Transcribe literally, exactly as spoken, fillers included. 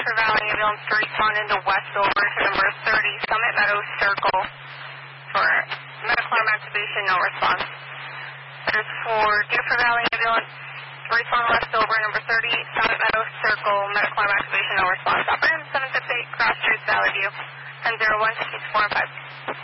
Deerfield Valley Ambulance to respond into Westover to number thirty, Summit Meadows Circle for medical arm activation, no response. That is for Deerfield Valley Ambulance to respond to Westover, number thirty, Summit Meadows Circle, medical arm activation, no response. Operator seven six eight, Cross Street, Valley View, ten zero one, six four five.